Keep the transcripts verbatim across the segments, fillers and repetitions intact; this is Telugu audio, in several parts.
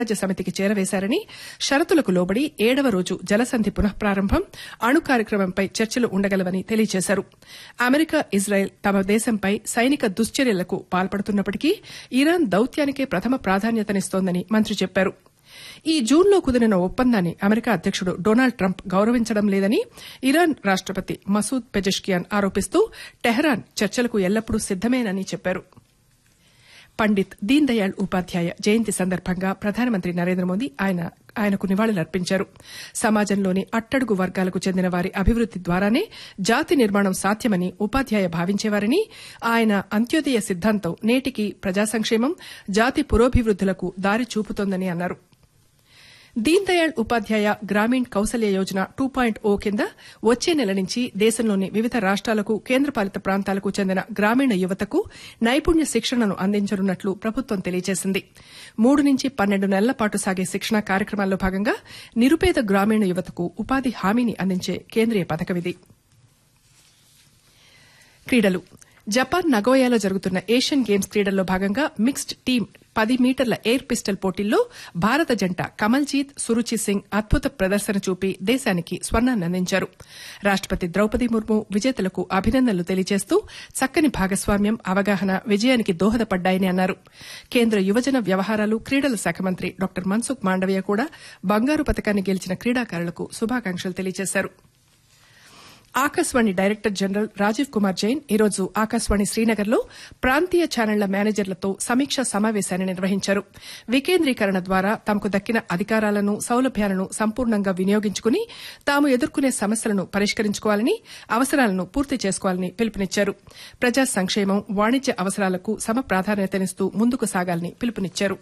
ఐక్యరాజ్య సమితికి చేరవేశారని షరతులకు లోబడి ఏడవ రోజు జలసంధి పునఃప్రారంభం అణు కార్యక్రమంపై చర్చలు ఉండగలవని తెలియజేశారు. అమెరికా, ఇజ్రాయెల్ తమ దేశంపై సైనిక దుశ్చర్యలకు పాల్పడుతున్నప్పటికీ ఇరాన్ దౌత్యానికే ప్రథమ ప్రాధాన్యతనిస్తోందని మంత్రి చెప్పారు. ఈ జూన్లో కుదిరిన ఒప్పందాన్ని అమెరికా అధ్యకుడు డొనాల్డ్ ట్రంప్ గౌరవించడం లేదని ఇరాన్ రాష్టపతి మసూద్ పెజెష్కియాన్ ఆరోపిస్తూ టెహ్రాన్ చర్చలకు ఎల్లప్పుడూ సిద్దమేనని చెప్పారు. పండిత్ దీన్ దయాళ్ ఉపాధ్యాయ జయంతి సందర్భంగా ప్రధానమంత్రి నరేంద్ర మోదీ ఆయన ఆయనకు నివాళులర్పించారు. సమాజంలోని అట్టడుగు వర్గాలకు చెందిన వారి అభివృద్ది ద్వారానే జాతి నిర్మాణం సాధ్యమని ఉపాధ్యాయ భావించేవారని, ఆయన అంత్యోదయ సిద్దాంతం నేటికి ప్రజా సంక్షేమం, జాతి పురోభివృద్దులకు దారి చూపుతోందని అన్నారు. దీన్ దయాళ్ ఉపాధ్యాయ గ్రామీణ్ కౌశల్య యోజన టూ పాయింట్ ఓ కింద వచ్చే నెల నుంచి దేశంలోని వివిధ రాష్ట్రాలకు, కేంద్రపాలిత ప్రాంతాలకు చెందిన గ్రామీణ యువతకు నైపుణ్య శిక్షణను అందించనున్నట్లు ప్రభుత్వం తెలియజేసింది. మూడు నుంచి పన్నెండు నెలల పాటు సాగే శిక్షణా కార్యక్రమాల్లో భాగంగా నిరుపేద గ్రామీణ యువతకు ఉపాధి హామీని అందించే కేంద్రీయ పథకమిది. క్రీడలు. జపాన్ నగోయాలో జరుగుతున్న ఏషియన్ గేమ్స్ క్రీడల్లో భాగంగా మిక్స్డ్ టీమ్ పది మీటర్ల ఎయిర్ పిస్టల్ పోటీల్లో భారత జంట కమల్జీత్, సురుచి సింగ్ అద్భుత ప్రదర్శన చూపి దేశానికి స్వర్ణాన్ని అందించారు. రాష్టపతి ద్రౌపది ముర్ము విజేతలకు అభినందనలు తెలియజేస్తూ చక్కని భాగస్వామ్యం, అవగాహన విజయానికి దోహదపడ్డాయని అన్నారు. కేంద్ర యువజన వ్యవహారాలు, క్రీడల శాఖ మంత్రి డాక్టర్ మన్సుఖ్ మాండవీయ కూడా బంగారు పతకాన్ని గెలిచిన క్రీడాకారులకు శుభాకాంక్షలు తెలియజేశారు. ఆకాశవాణి డైరెక్టర్ జనరల్ రాజీవ్ కుమార్ జైన్ ఈరోజు ఆకాశవాణి శ్రీనగర్లో ప్రాంతీయ ఛానళ్ల మేనేజర్లతో సమీక్షా సమావేశాన్ని నిర్వహించారు. వికేంద్రీకరణ ద్వారా తమకు దక్కిన అధికారాలను, సౌలభ్యాలను సంపూర్ణంగా వినియోగించుకుని తాము ఎదుర్కొనే సమస్యలను పరిష్కరించుకోవాలని, అవసరాలను పూర్తి చేసుకోవాలని పిలుపునిచ్చారు. ప్రజా సంక్షేమం, వాణిజ్య అవసరాలకు సమ ప్రాధాన్యతనిస్తూ ముందుకు సాగాలని పిలుపునిచ్చారు.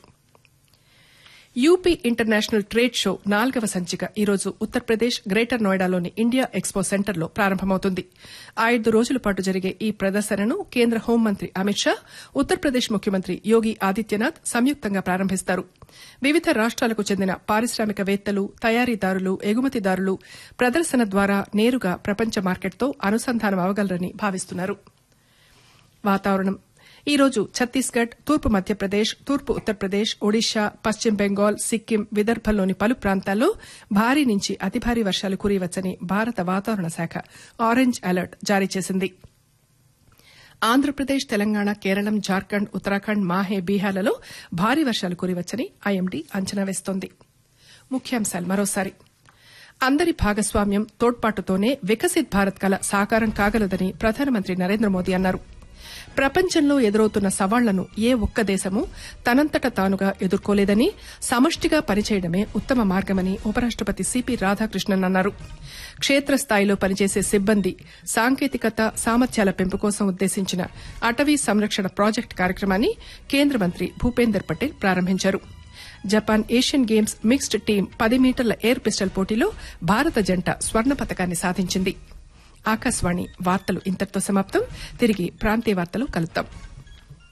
యూపీ ఇంటర్నేషనల్ ట్రేడ్ షో నాలుగవ సంచిక ఈరోజు ఉత్తరప్రదేశ్ గ్రేటర్ నోయిడాలోని ఇండియా ఎక్స్పో సెంటర్లో ప్రారంభమవుతుంది. ఐదు రోజుల పాటు జరిగే ఈ ప్రదర్శనను కేంద్ర హోంమంత్రి అమిత్ షా, ఉత్తరప్రదేశ్ ముఖ్యమంత్రి యోగి ఆదిత్యనాథ్ సంయుక్తంగా ప్రారంభిస్తారు. వివిధ రాష్ట్రాలకు చెందిన పారిశ్రామికవేత్తలు, తయారీదారులు, ఎగుమతిదారులు ప్రదర్శన ద్వారా నేరుగా ప్రపంచ మార్కెట్తో అనుసంధానం అవగలరని భావిస్తున్నారు. వాతావరణం. ఈ రోజు ఛత్తీస్గఢ్, తూర్పు మధ్యప్రదేశ్, తూర్పు ఉత్తరప్రదేశ్, ఒడిశా, పశ్చిమ బెంగాల్, సిక్కిం, విదర్భల్లోని పలు ప్రాంతాల్లో భారీ నుంచి అతి భారీ వర్షాలు కురియవచ్చని భారత వాతావరణ శాఖ ఆరెంజ్ అలర్ట్ జారీ చేసింది. ఆంధ్రప్రదేశ్, తెలంగాణ, కేరళం, జార్ఖండ్, ఉత్తరాఖండ్, మాహే, బీహార్లలో భారీ వర్షాలు కురియవచ్చని ఐఎండీ అంచనా వేస్తోంది. ముఖ్యాంశాలు మరోసారి. అందరి భాగస్వామ్యం, తోడ్పాటుతోనే వికసిత్ భారత్ కల సాకారం కాగలదని ప్రధానమంత్రి నరేంద్ర మోదీ అన్నారు. ప్రపంచంలో ఎదురవుతున్న సవాళ్లను ఏ ఒక్క దేశమూ తనంతట తానుగా ఎదుర్కోలేదని, సమష్టిగా పనిచేయడమే ఉత్తమ మార్గమని ఉపరాష్టపతి సిపి రాధాకృష్ణన్ అన్నారు. క్షేత్రస్థాయిలో పనిచేసే సిబ్బంది సాంకేతికత, సామర్థ్యాల పెంపు కోసం ఉద్దేశించిన అటవీ సంరక్షణ ప్రాజెక్టు కార్యక్రమాన్ని కేంద్ర మంత్రి భూపేందర్ పటేల్ ప్రారంభించారు. Japan Asian games mixed team పది మీటర్ల ఎయిర్ పిస్టల్ పోటీలో భారత జంట స్వర్ణ పతకాన్ని సాధించింది. ఆకాశవాణి వార్తలు ఇంతటితో సమాప్తం. తిరిగి ప్రాంతీయ వార్తలు కలుద్దాం.